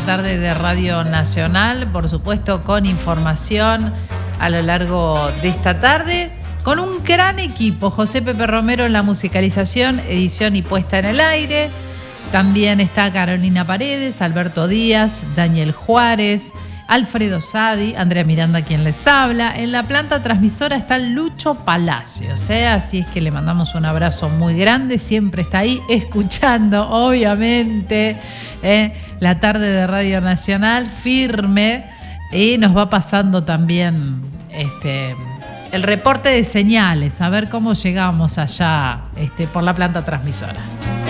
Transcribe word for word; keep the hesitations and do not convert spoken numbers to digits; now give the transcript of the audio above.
la tarde de Radio Nacional, por supuesto con información a lo largo de esta tarde, con un gran equipo. José Pepe Romero en la musicalización, edición y puesta en el aire. También está Carolina Paredes, Alberto Díaz, Daniel Juárez, Alfredo Sadi, Andrea Miranda quien les habla. En la planta transmisora está Lucho Palacios, ¿eh? Así es que le mandamos un abrazo muy grande, siempre está ahí escuchando, obviamente, ¿eh? La tarde de Radio Nacional, firme, y nos va pasando también este, el reporte de señales, a ver cómo llegamos allá este, por la planta transmisora.